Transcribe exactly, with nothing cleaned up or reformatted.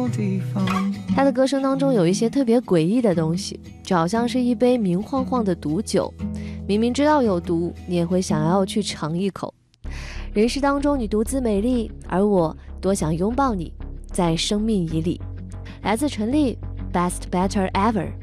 地方。 他的歌声当中有一些特别诡异的东西，就好像是一杯明晃晃的毒酒，明明知道有毒，你也会想要去尝一口。人世当中你独自美丽，而我多想拥抱你，在生命以里。来自陈粒 Best Better Ever。